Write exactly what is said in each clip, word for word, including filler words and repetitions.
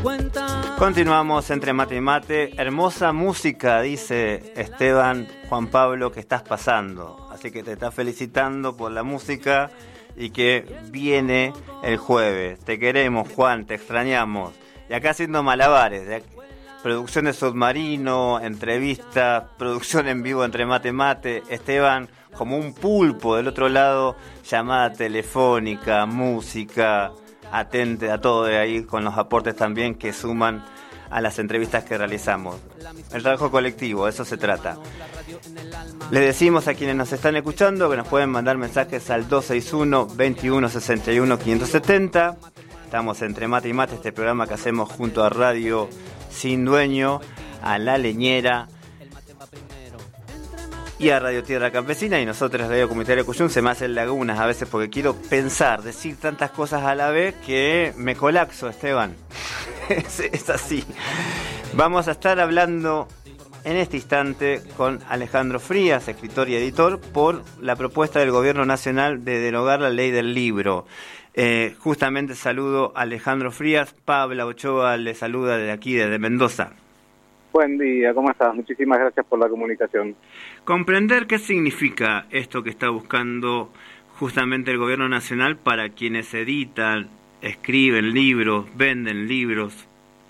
Continuamos entre mate y mate. Hermosa música, dice Esteban Juan Pablo, que estás pasando. Así que te está felicitando por la música y que viene el jueves. Te queremos, Juan, te extrañamos. Y acá haciendo malabares. De producción de Submarino, entrevistas, producción en vivo entre mate y mate. Esteban, como un pulpo del otro lado, llamada telefónica, música. Atente a todo de ahí con los aportes también que suman a las entrevistas que realizamos. El trabajo colectivo, eso se trata. Les decimos a quienes nos están escuchando que nos pueden mandar mensajes al dos seis uno, veintiuno sesenta y uno, quinientos setenta. Estamos entre mate y mate, este programa que hacemos junto a Radio Sin Dueño, a La Leñera y a Radio Tierra Campesina, y nosotros, Radio Comunitaria Cuyum. Se me hacen lagunas a veces porque quiero pensar, decir tantas cosas a la vez que me colapso, Esteban. es, es así. Vamos a estar hablando en este instante con Alejandro Frías, escritor y editor, por la propuesta del Gobierno Nacional de derogar la ley del libro. Eh, justamente saludo a Alejandro Frías. Pablo Ochoa le saluda desde aquí, desde Mendoza. Buen día, ¿cómo estás? Muchísimas gracias por la comunicación. Comprender qué significa esto que está buscando justamente el Gobierno Nacional para quienes editan, escriben libros, venden libros.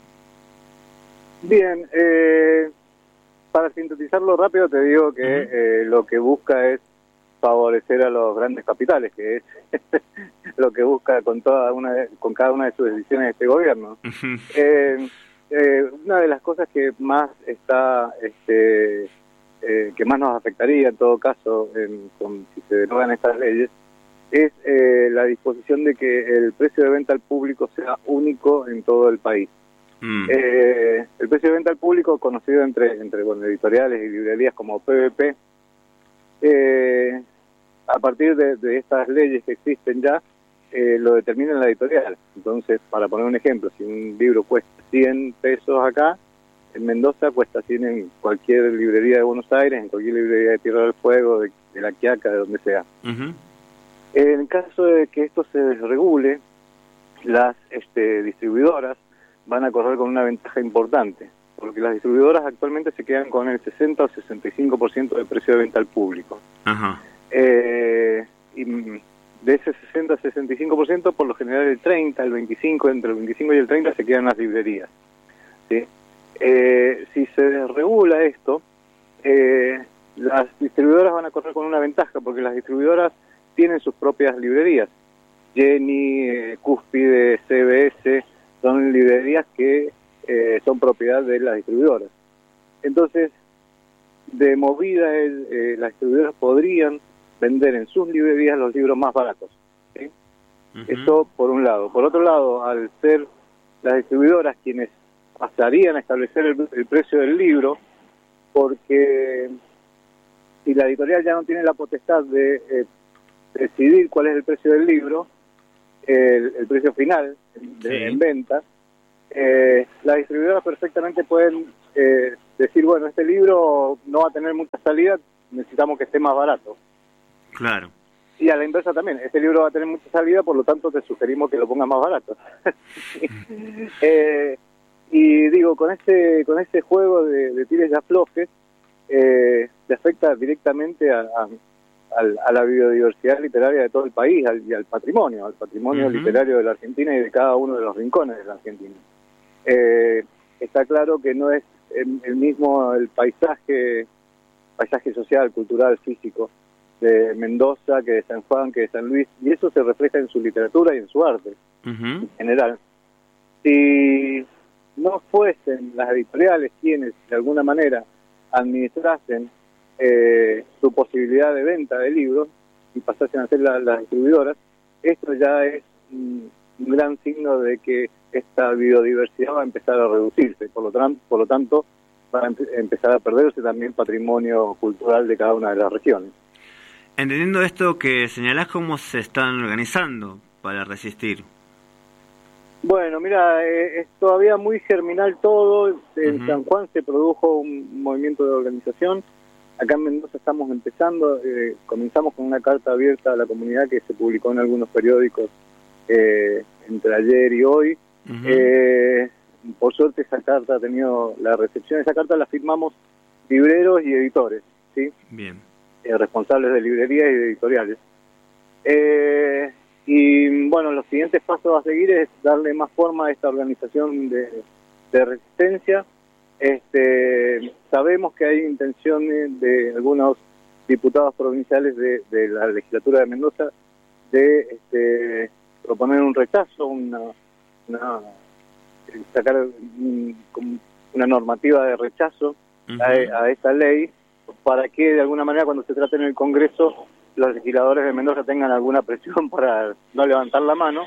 Bien, eh, para sintetizarlo rápido te digo que uh-huh. eh, lo que busca es favorecer a los grandes capitales, que es lo que busca con toda una con cada una de sus decisiones este gobierno. Uh-huh. Eh, Eh, una de las cosas que más está, este, eh, que más nos afectaría en todo caso, en, con, si se derogan estas leyes, es eh, la disposición de que el precio de venta al público sea único en todo el país. Mm. Eh, el precio de venta al público, conocido entre, entre bueno, editoriales y librerías como P V P, eh, a partir de, de estas leyes que existen ya, eh, lo determina la editorial. Entonces, para poner un ejemplo, si un libro cuesta cien pesos acá, en Mendoza cuesta cien en cualquier librería de Buenos Aires, en cualquier librería de Tierra del Fuego, de, de La Quiaca, de donde sea. Uh-huh. En caso de que esto se desregule, las este, distribuidoras van a correr con una ventaja importante, porque las distribuidoras actualmente se quedan con el sesenta o sesenta y cinco por ciento del precio de venta al público. Uh-huh. Eh, y de ese sesenta a sesenta y cinco por ciento, por lo general el treinta, el veinticinco, entre el veinticinco y el treinta se quedan las librerías. ¿Sí? Eh, si se desregula esto, eh, las distribuidoras van a correr con una ventaja, porque las distribuidoras tienen sus propias librerías. Jenny, eh, Cúspide, C B S, son librerías que eh, son propiedad de las distribuidoras. Entonces, de movida, el, eh, las distribuidoras podrían vender en sus librerías los libros más baratos. ¿Sí? Uh-huh. Esto por un lado. Por otro lado, al ser las distribuidoras quienes pasarían a establecer el, el precio del libro, porque si la editorial ya no tiene la potestad de eh, decidir cuál es el precio del libro, el, el precio final de, sí. en venta, eh, las distribuidoras perfectamente pueden eh, decir, bueno, este libro no va a tener mucha salida, necesitamos que esté más barato. Claro. Y a la inversa también, este libro va a tener mucha salida, por lo tanto te sugerimos que lo pongas más barato. eh, y digo, con este con este juego de, de tires y aflojes, eh, le afecta directamente a, a, a la biodiversidad literaria de todo el país al, y al patrimonio, al patrimonio uh-huh. literario de la Argentina y de cada uno de los rincones de la Argentina. Eh, está claro que no es el, el mismo el paisaje, paisaje social, cultural, físico, de Mendoza, que de San Juan, que de San Luis, y eso se refleja en su literatura y en su arte, uh-huh. en general. Si no fuesen las editoriales quienes, de alguna manera, administrasen eh, su posibilidad de venta de libros y pasasen a ser la, las distribuidoras, esto ya es un, un gran signo de que esta biodiversidad va a empezar a reducirse, por lo, tran- por lo tanto, va a em- empezar a perderse también el patrimonio cultural de cada una de las regiones. Entendiendo esto que señalás, ¿cómo se están organizando para resistir? Bueno, mira, eh, es todavía muy germinal todo. En uh-huh. San Juan se produjo un movimiento de organización. Acá en Mendoza estamos empezando. Eh, comenzamos con una carta abierta a la comunidad que se publicó en algunos periódicos eh, entre ayer y hoy. Uh-huh. Eh, suerte esa carta ha tenido la recepción. Esa carta la firmamos libreros y editores, ¿sí? Bien. Eh, responsables de librerías y de editoriales. Eh, y bueno, los siguientes pasos a seguir es darle más forma a esta organización de, de resistencia. Este, sabemos que hay intenciones de algunos diputados provinciales de, de la legislatura de Mendoza de este, proponer un rechazo, una, una sacar un, una normativa de rechazo uh-huh. a, a esta ley, para que de alguna manera cuando se trate en el Congreso los legisladores de Mendoza tengan alguna presión para no levantar la mano.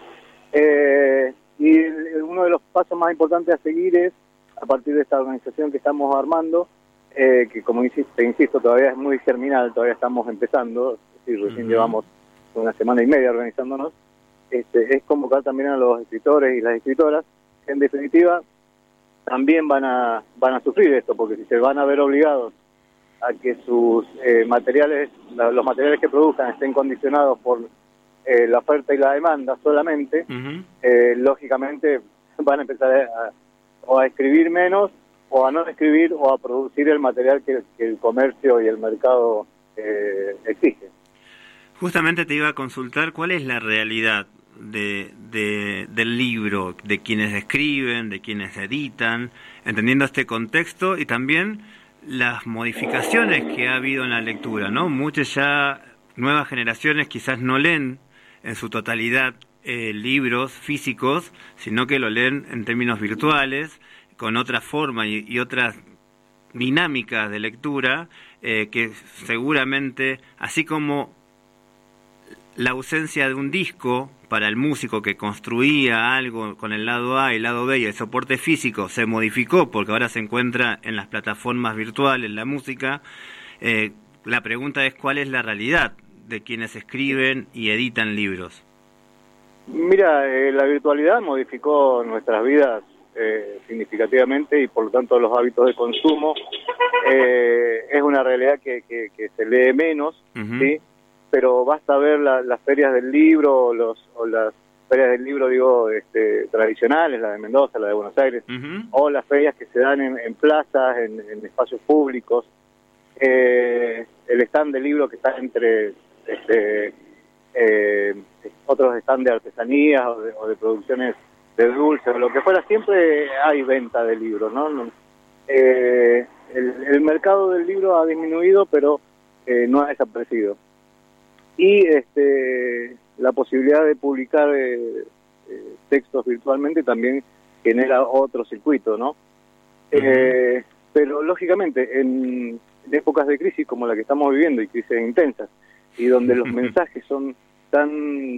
Eh, y el, uno de los pasos más importantes a seguir es, a partir de esta organización que estamos armando, eh, que como insisto, insisto, todavía es muy germinal, todavía estamos empezando, es decir, recién uh-huh. llevamos una semana y media organizándonos, este, es convocar también a los escritores y las escritoras. En definitiva, también van a van a sufrir esto, porque si se van a ver obligados a que sus eh, materiales, los materiales que produzcan estén condicionados por eh, la oferta y la demanda solamente, uh-huh. eh, lógicamente van a empezar a, o a escribir menos, o a no escribir, o a producir el material que, que el comercio y el mercado eh, exige. Justamente te iba a consultar cuál es la realidad de, de del libro, de quienes escriben, de quienes editan, entendiendo este contexto y también las modificaciones que ha habido en la lectura, ¿no? Muchas ya nuevas generaciones quizás no leen en su totalidad eh, libros físicos, sino que lo leen en términos virtuales, con otra forma y, y otras dinámicas de lectura, eh, que seguramente, así como la ausencia de un disco para el músico que construía algo con el lado A y el lado B y el soporte físico se modificó porque ahora se encuentra en las plataformas virtuales la música, eh, la pregunta es cuál es la realidad de quienes escriben y editan libros. Mira, eh, la virtualidad modificó nuestras vidas eh, significativamente y por lo tanto los hábitos de consumo. Eh, es una realidad que, que, que se lee menos, uh-huh. ¿sí? Pero basta ver la, las ferias del libro o, los, o las ferias del libro, digo, este, tradicionales, la de Mendoza, la de Buenos Aires, uh-huh. o las ferias que se dan en, en plazas, en, en espacios públicos, eh, el stand del libro que está entre este, eh, otros stand de artesanías o de, o de producciones de dulces o lo que fuera, siempre hay venta de libros, ¿no? Eh, el, el mercado del libro ha disminuido, pero eh, no ha desaparecido. Y este, la posibilidad de publicar eh, eh, textos virtualmente también genera otro circuito, ¿no? Uh-huh. Eh, pero lógicamente en, en épocas de crisis como la que estamos viviendo y crisis intensas y donde los mensajes son tan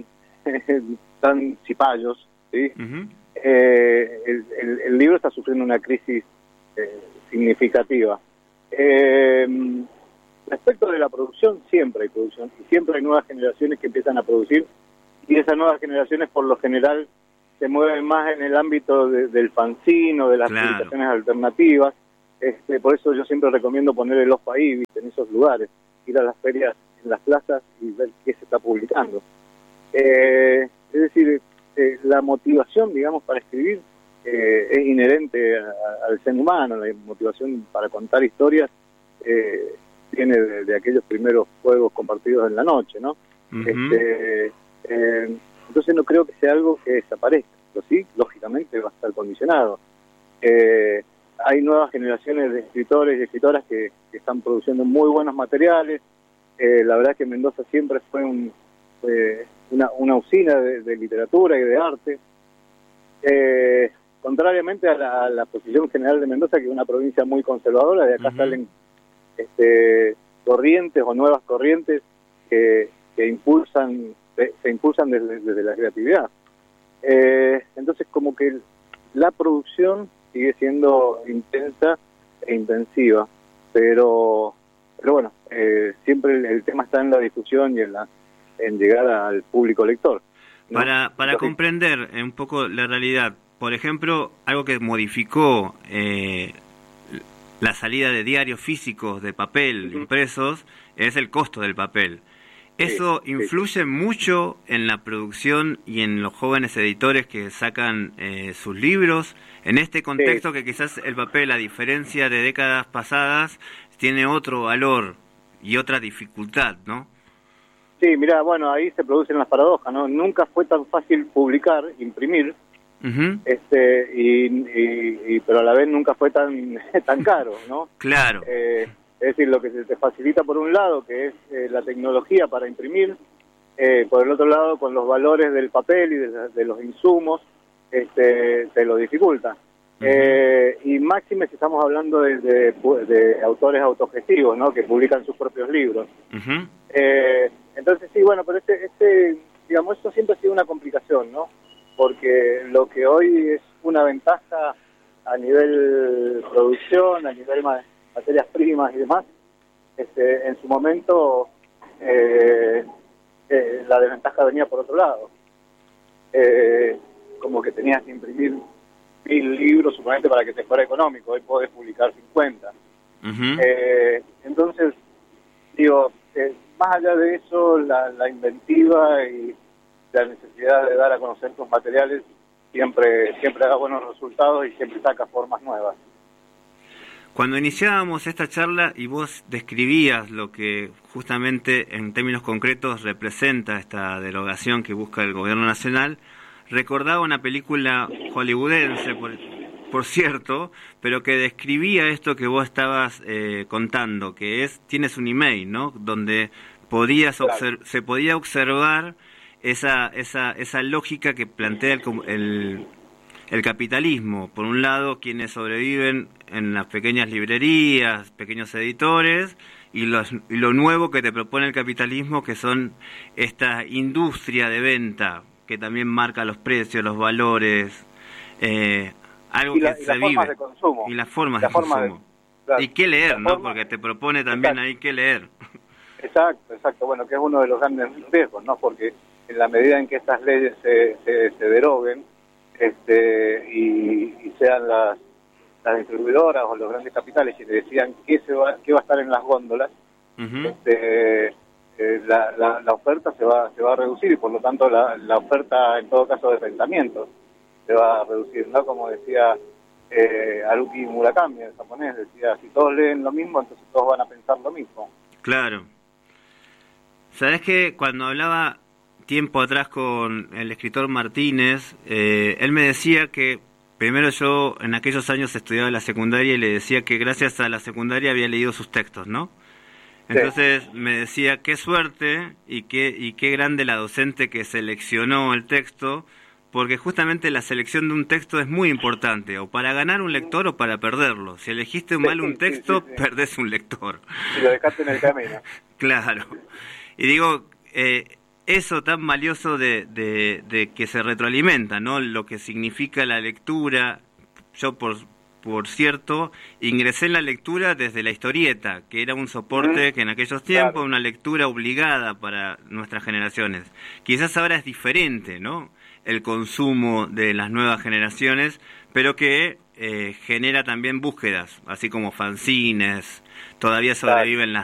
tan cipayos, ¿sí? Uh-huh. eh, el, el, el libro está sufriendo una crisis eh, significativa. Eh, Respecto de la producción, siempre hay producción y siempre hay nuevas generaciones que empiezan a producir y esas nuevas generaciones por lo general se mueven más en el ámbito de, del fanzine o de las claro. publicaciones alternativas. Este, por eso yo siempre recomiendo poner el ojo ahí, ¿viste? En esos lugares, ir a las ferias, en las plazas y ver qué se está publicando. Eh, es decir, eh, la motivación, digamos, para escribir eh, es inherente a, a, al ser humano, la motivación para contar historias. Eh, viene de, de aquellos primeros juegos compartidos en la noche, ¿no? Uh-huh. Este, eh, entonces no creo que sea algo que desaparezca, pero sí, lógicamente va a estar condicionado. Eh, hay nuevas generaciones de escritores y escritoras que, que están produciendo muy buenos materiales. Eh, la verdad es que Mendoza siempre fue un, eh, una, una usina de, de literatura y de arte. Eh, contrariamente a la, a la posición general de Mendoza, que es una provincia muy conservadora, de acá uh-huh. salen Este, corrientes o nuevas corrientes que, que impulsan se, se impulsan desde, desde la creatividad. Eh, entonces como que la producción sigue siendo intensa e intensiva, pero pero bueno, eh, siempre el, el tema está en la difusión y en la en llegar al público lector, ¿no? Para para Entonces, comprender un poco la realidad, por ejemplo, algo que modificó eh, la salida de diarios físicos de papel impresos es el costo del papel. ¿Eso sí, influye sí. mucho en la producción y en los jóvenes editores que sacan eh, sus libros? En este contexto Sí, que quizás el papel, a diferencia de décadas pasadas, tiene otro valor y otra dificultad, ¿no? sí, mira, bueno, ahí se producen las paradojas, ¿no? Nunca fue tan fácil publicar, imprimir, Ujú. este, y, y- y- pero a la vez nunca fue tan tan caro, ¿no? Claro. Eh, es decir, lo que se te facilita por un lado, que es eh, la tecnología para imprimir, eh, por el otro lado, con los valores del papel y de, la- de los insumos, este, te lo dificulta. Ujú. Eh, y máxime si estamos hablando de, de, de autores autogestivos, ¿no? Que publican sus propios libros. Ujú. Eh, entonces sí, bueno, pero este, este, digamos, esto siempre ha sido una complicación, ¿no? Porque lo que hoy es una ventaja a nivel producción, a nivel ma- materias primas y demás, este, en su momento eh, eh, la desventaja venía por otro lado. Eh, como que tenías que imprimir mil libros, suponete, para que te fuera económico, hoy podés publicar cincuenta. Ujú. Eh, entonces, digo, eh, más allá de eso, la, la inventiva y la necesidad de dar a conocer tus materiales siempre siempre da buenos resultados y siempre saca formas nuevas. Cuando iniciábamos esta charla y vos describías lo que justamente en términos concretos representa esta derogación que busca el gobierno nacional, recordaba una película hollywoodense, por, por cierto, pero que describía esto que vos estabas eh, contando, que es, tienes un email, ¿no? Donde podías Claro. obser- se podía observar esa, esa, esa lógica que plantea el, com- el el capitalismo. Por un lado, quienes sobreviven en las pequeñas librerías, pequeños editores, y, los, y lo nuevo que te propone el capitalismo, que son esta industria de venta, que también marca los precios, los valores, eh, algo Y, la, que y se las formas vive, de consumo. y las formas La de forma de, consumo. claro, Y qué leer, la ¿no? forma- Porque te propone también exacto, ahí qué leer. exacto, exacto. Bueno, que es uno de los grandes riesgos, ¿no? Porque en la medida en que estas leyes se, se, se deroguen, este y, y sean las, las distribuidoras o los grandes capitales quienes decían qué se va qué va a estar en las góndolas, Ujú. este eh, la, la, la oferta se va se va a reducir y por lo tanto la, la oferta en todo caso de pensamiento se va a reducir, ¿no? Como decía eh, Haruki Murakami, el japonés, decía, si todos leen lo mismo, entonces todos van a pensar lo mismo. Claro. ¿Sabés que cuando hablaba tiempo atrás con el escritor Martínez, eh, él me decía que primero yo en aquellos años estudiaba la secundaria y le decía que gracias a la secundaria había leído sus textos, ¿no? Entonces me decía qué suerte y qué, y qué grande la docente que seleccionó el texto, porque justamente la selección de un texto es muy importante, o para ganar un lector o para perderlo. Si elegiste mal un Sí, texto, sí, sí. perdés un lector. Si lo dejaste en el camino. Claro. Y digo, eh, eso tan valioso de, de, de que se retroalimenta, ¿no? Lo que significa la lectura. Yo, por, por cierto, ingresé en la lectura desde la historieta, que era un soporte que en aquellos tiempos, Claro. una lectura obligada para nuestras generaciones. Quizás ahora es diferente, ¿no? El consumo de las nuevas generaciones, pero que eh, genera también búsquedas, así como fanzines, todavía sobreviven las